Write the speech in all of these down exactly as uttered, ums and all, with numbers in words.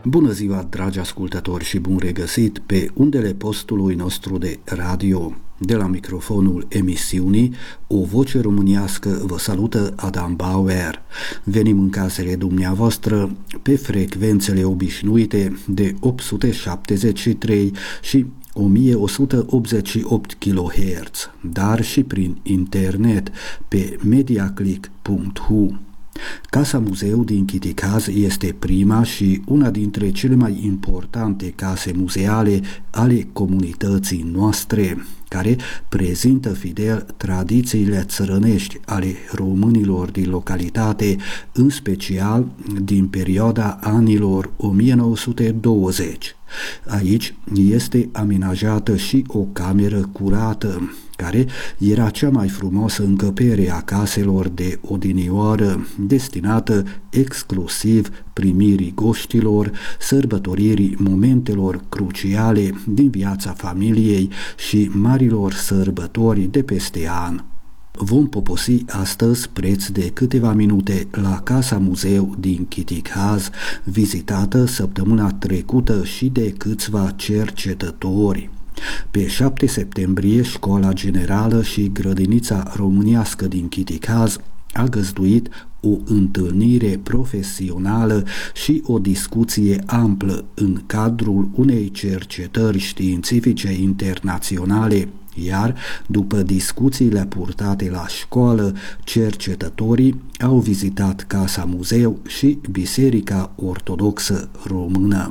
Bună ziua, dragi ascultători, și bun regăsit pe undele postului nostru de radio. De la microfonul emisiunii O Voce Românească vă salută Adam Bauer. Venim în casele dumneavoastră pe frecvențele obișnuite de opt sute șaptezeci și trei și o mie o sută optzeci și opt kilohertz, dar și prin internet pe mediaclick punct h u. Casa Muzeu din Chiticaz este prima și una dintre cele mai importante case muzeale ale comunității noastre, care prezintă fidel tradițiile țărănești ale românilor din localitate, în special din perioada anilor o mie nouă sute douăzeci. Aici este amenajată și o cameră curată, care era cea mai frumoasă încăpere a caselor de odinioară, destinată exclusiv primirii goștilor, sărbătoririi momentelor cruciale din viața familiei și marilor sărbători de peste an. Vom poposi astăzi preț de câteva minute la Casa Muzeu din Chiticaz, vizitată săptămâna trecută și de câțiva cercetători. Pe șapte septembrie, Școala Generală și Grădinița Românească din Chiticaz a găzduit o întâlnire profesională și o discuție amplă în cadrul unei cercetări științifice internaționale, iar după discuțiile purtate la școală, cercetătorii au vizitat Casa Muzeu și Biserica Ortodoxă Română.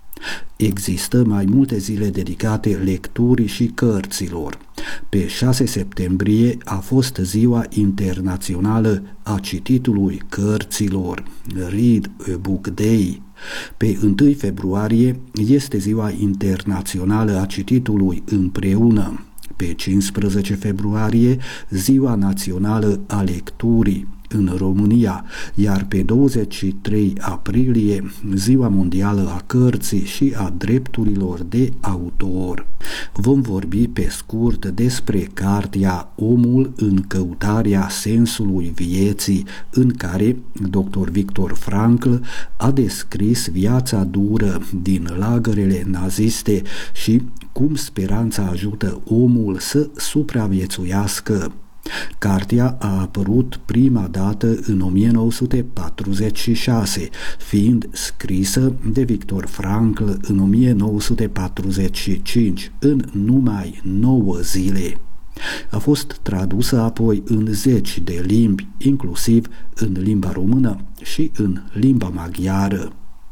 Există mai multe zile dedicate lecturii și cărților. Pe șase septembrie a fost Ziua Internațională a Cititului Cărților, Read a Book Day. Pe întâi februarie este Ziua Internațională a Cititului Împreună. Pe cincisprezece februarie, Ziua Națională a Lecturii în România, iar pe douăzeci și trei aprilie, Ziua Mondială a Cărții și a Drepturilor de Autor. Vom vorbi pe scurt despre cartea Omul în căutarea sensului vieții, în care doctor Viktor Frankl a descris viața dură din lagărele naziste și cum speranța ajută omul să supraviețuiască. Cartea a apărut prima dată în o mie nouă sute patruzeci și șase, fiind scrisă de Viktor Frankl în o mie nouă sute patruzeci și cinci, în numai nouă zile. A fost tradusă apoi în zeci de limbi, inclusiv în limba română și în limba maghiară.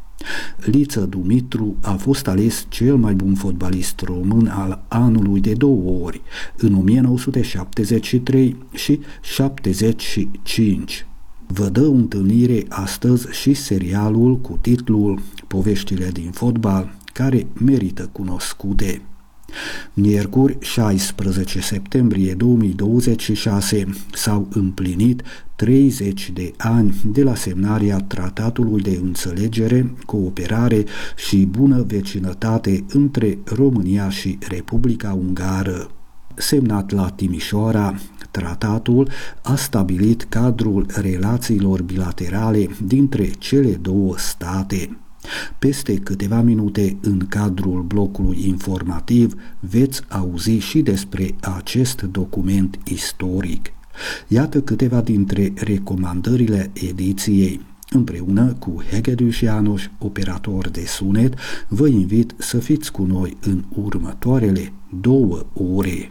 Liță Dumitru a fost ales cel mai bun fotbalist român al anului de două ori, în o mie nouă sute șaptezeci și trei și șaptezeci și cinci. Vă dă o întâlnire astăzi și serialul cu titlul Poveștile din fotbal, care merită cunoscute. Miercuri, șaisprezece septembrie două mii douăzeci și șase, s-au împlinit treizeci de ani de la semnarea Tratatului de Înțelegere, Cooperare și Bună Vecinătate între România și Republica Ungară. Semnat la Timișoara, tratatul a stabilit cadrul relațiilor bilaterale dintre cele două state. Peste câteva minute, în cadrul blocului informativ, veți auzi și despre acest document istoric. Iată câteva dintre recomandările ediției. Împreună cu Hegedűs János, operator de sunet, vă invit să fiți cu noi în următoarele două ore.